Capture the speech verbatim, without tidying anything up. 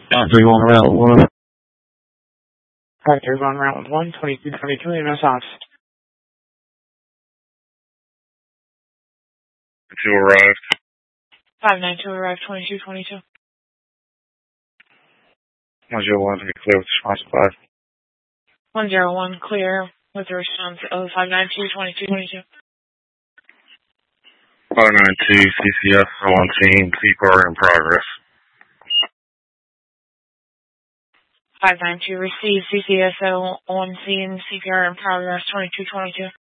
nine three one route one. nine three one route one, twenty-two twenty-two, in response. Two arrived. five nine two arrived, twenty-two twenty-two. one zero one, to be clear with response five. one zero one, clear with the response of five nine two, twenty-two twenty-two. five nine two, C C S on scene, C P R in progress. five nine two, receive C C S O on scene, C P R in progress, twenty-two twenty-two.